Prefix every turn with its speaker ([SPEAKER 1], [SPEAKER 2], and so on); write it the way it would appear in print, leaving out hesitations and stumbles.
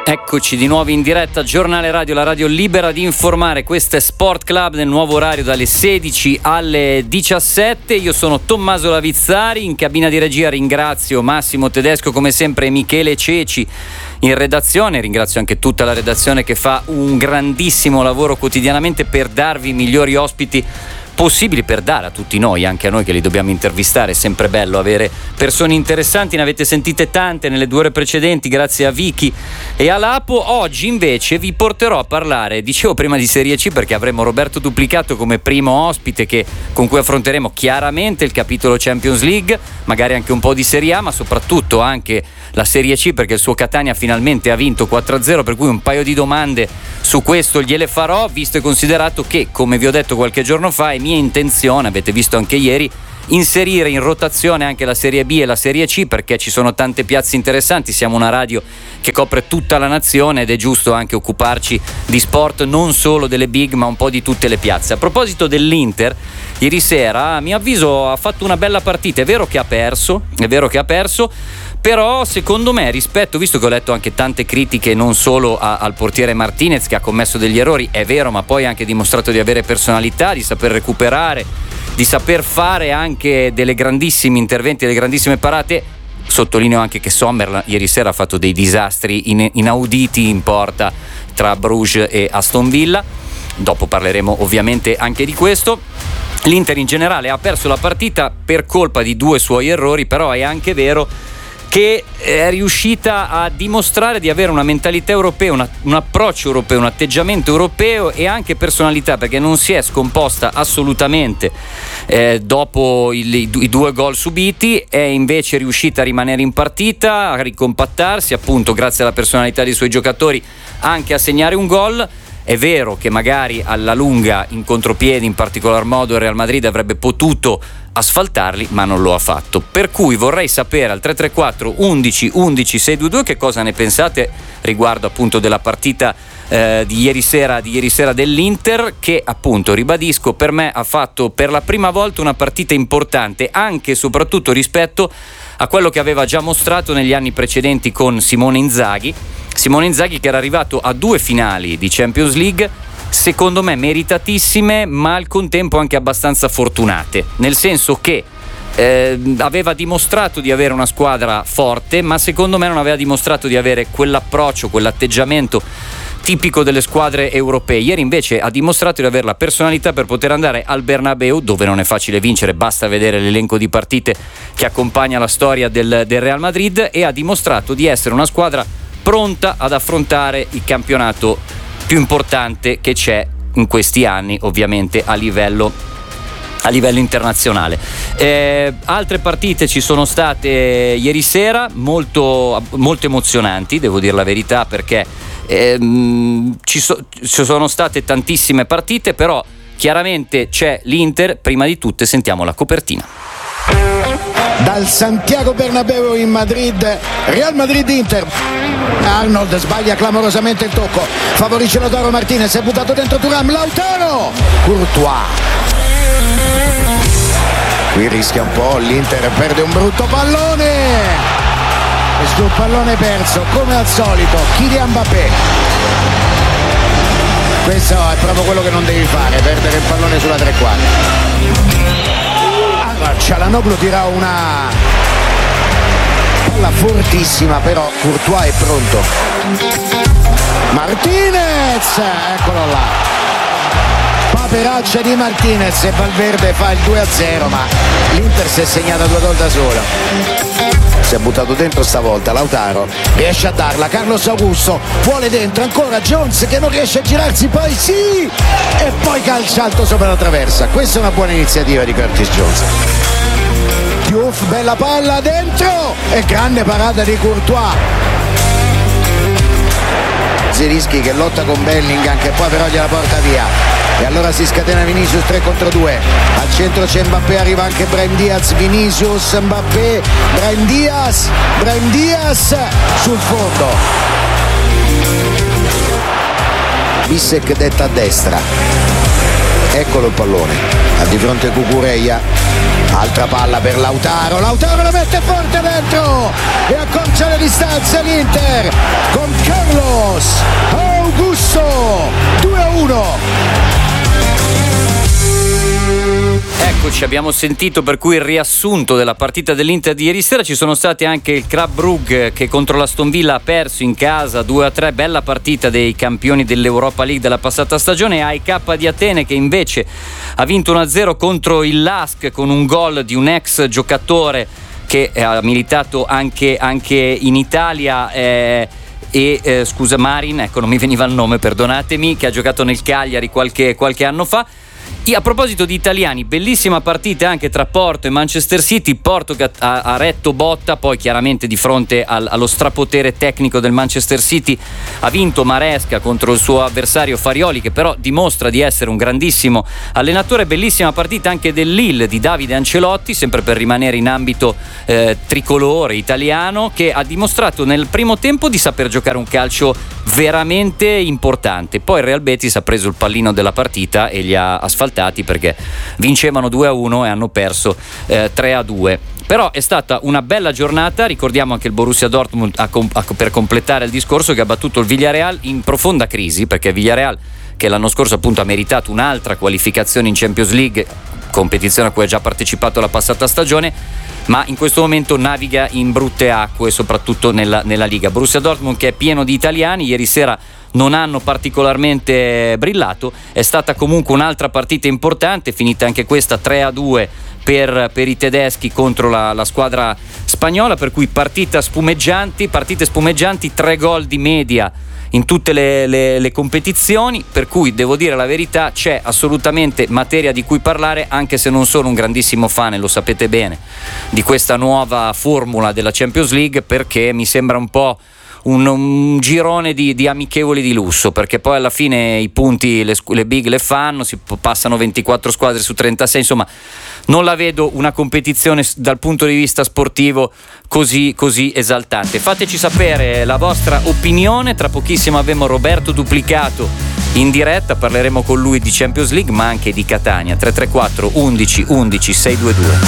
[SPEAKER 1] Eccoci di nuovo in diretta, Giornale Radio, la radio libera di informare. Questo è Sport Club nel nuovo orario dalle 16 alle 17. Io sono Tommaso Lavizzari, in cabina di regia ringrazio Massimo Tedesco come sempre e Michele Ceci in redazione. Ringrazio anche tutta la redazione che fa un grandissimo lavoro quotidianamente per darvi i migliori ospiti possibili, per dare a tutti noi, anche a noi che li dobbiamo intervistare. È sempre bello avere persone interessanti, ne avete sentite tante nelle 2 ore precedenti grazie a Vicky e a Lapo. Oggi invece vi porterò a parlare, dicevo prima, di Serie C, perché avremo Roberto Duplicato come primo ospite con cui affronteremo chiaramente il capitolo Champions League, magari anche un po' di Serie A, ma soprattutto anche la Serie C, perché il suo Catania finalmente ha vinto 4-0, per cui un paio di domande su questo gliele farò, visto e considerato che, come vi ho detto qualche giorno fa, è mia intenzione, avete visto anche ieri, inserire in rotazione anche la Serie B e la Serie C, perché ci sono tante piazze interessanti. Siamo una radio che copre tutta la nazione ed è giusto anche occuparci di sport, non solo delle big ma un po' di tutte le piazze. A proposito dell'Inter, ieri sera a mio avviso ha fatto una bella partita. È vero che ha perso, però secondo me, rispetto, visto che ho letto anche tante critiche non solo al portiere Martinez, che ha commesso degli errori, è vero, ma poi ha anche dimostrato di avere personalità, di saper recuperare, di saper fare anche delle grandissimi interventi, delle grandissime parate. Sottolineo anche che Sommer ieri sera ha fatto dei disastri inauditi in porta tra Bruges e Aston Villa. Dopo parleremo ovviamente anche di questo. L'Inter in generale ha perso la partita per colpa di 2 suoi errori, però è anche vero che è riuscita a dimostrare di avere una mentalità europea, un approccio europeo, un atteggiamento europeo e anche personalità, perché non si è scomposta assolutamente dopo i 2 gol subiti. È invece riuscita a rimanere in partita, a ricompattarsi, appunto grazie alla personalità dei suoi giocatori, anche a segnare un gol. È vero che magari alla lunga, in contropiede in particolar modo, il Real Madrid avrebbe potuto asfaltarli, ma non lo ha fatto. Per cui vorrei sapere al 334 11 11 622 che cosa ne pensate riguardo appunto della partita di ieri sera dell'Inter, che appunto, ribadisco, per me ha fatto per la prima volta una partita importante, anche e soprattutto rispetto a quello che aveva già mostrato negli anni precedenti con Simone Inzaghi, che era arrivato a 2 finali di Champions League, secondo me meritatissime, ma al contempo anche abbastanza fortunate, nel senso che aveva dimostrato di avere una squadra forte, ma secondo me non aveva dimostrato di avere quell'approccio, quell'atteggiamento tipico delle squadre europee. Ieri invece ha dimostrato di avere la personalità per poter andare al Bernabeu, dove non è facile vincere, basta vedere l'elenco di partite che accompagna la storia del Real Madrid, e ha dimostrato di essere una squadra pronta ad affrontare il campionato più importante che c'è in questi anni, ovviamente a livello internazionale. Altre partite ci sono state ieri sera molto emozionanti, devo dire la verità, perché ci sono state tantissime partite, però chiaramente c'è l'Inter. Prima di tutte sentiamo la copertina.
[SPEAKER 2] Dal Santiago Bernabéu in Madrid, Real Madrid-Inter. Arnold sbaglia clamorosamente il tocco, favorisce Lautaro Martinez, è buttato dentro Thuram, Lautaro, Courtois. Qui rischia un po', l'Inter perde un brutto pallone, e sul pallone perso, come al solito, Kylian Mbappé. Questo è proprio quello che non devi fare, perdere il pallone sulla tre quarti. Çalhanoğlu tira una palla fortissima, però Courtois è pronto. Martinez, eccolo là, paperaccia di Martinez, e Valverde fa il 2-0, ma l'Inter si è segnata 2 gol da sola. Si è buttato dentro stavolta Lautaro, riesce a darla Carlos Augusto, vuole dentro ancora Jones che non riesce a girarsi, poi sì, e poi calciato sopra la traversa. Questa è una buona iniziativa di Curtis Jones. Diouf, bella palla dentro, e grande parata di Courtois. Zelinski che lotta con Bellingham, che poi però gliela porta via, e allora si scatena Vinicius 3 contro 2. Al centro c'è Mbappé, arriva anche Brahim Diaz, Vinicius, Mbappé, Brahim Diaz sul fondo. Bissek detta a destra, Eccolo il pallone, a di fronte Cucurella, altra palla per Lautaro la mette forte dentro e accorcia le distanze l'Inter con Carlos Augusto, 2-1.
[SPEAKER 1] Eccoci, abbiamo sentito per cui il riassunto della partita dell'Inter di ieri sera. Ci sono stati anche il Club Brugge che contro l'Aston Villa ha perso in casa 2-3, bella partita dei campioni dell'Europa League della passata stagione, e AEK di Atene che invece ha vinto 1-0 contro il LASK con un gol di un ex giocatore che ha militato anche in Italia, scusa, Marin, ecco, non mi veniva il nome, perdonatemi, che ha giocato nel Cagliari qualche anno fa. E a proposito di italiani, bellissima partita anche tra Porto e Manchester City. Porto che ha retto botta, poi chiaramente di fronte allo strapotere tecnico del Manchester City ha vinto Maresca contro il suo avversario Farioli, che però dimostra di essere un grandissimo allenatore. Bellissima partita anche del Lille di Davide Ancelotti, sempre per rimanere in ambito tricolore italiano, che ha dimostrato nel primo tempo di saper giocare un calcio veramente importante. Poi il Real Betis ha preso il pallino della partita e li ha asfaltati, perché vincevano 2-1 e hanno perso 3-2. Però è stata una bella giornata. Ricordiamo anche il Borussia Dortmund per completare il discorso, che ha battuto il Villarreal in profonda crisi, perché Villarreal, che l'anno scorso appunto ha meritato un'altra qualificazione in Champions League, competizione a cui ha già partecipato la passata stagione, ma in questo momento naviga in brutte acque, soprattutto nella Liga. Borussia Dortmund che è pieno di italiani, ieri sera non hanno particolarmente brillato. È stata comunque un'altra partita importante, finita anche questa 3-2 per i tedeschi contro la squadra spagnola, per cui partite spumeggianti, 3 gol di media in tutte le competizioni, per cui devo dire la verità, c'è assolutamente materia di cui parlare, anche se non sono un grandissimo fan, e lo sapete bene, di questa nuova formula della Champions League, perché mi sembra un po' un girone di amichevoli di lusso, perché poi alla fine i punti le big le fanno, si passano 24 squadre su 36, insomma non la vedo una competizione dal punto di vista sportivo così esaltante. Fateci sapere la vostra opinione. Tra pochissimo avremo Roberto Duplicato in diretta, parleremo con lui di Champions League ma anche di Catania. 334 11 11 622.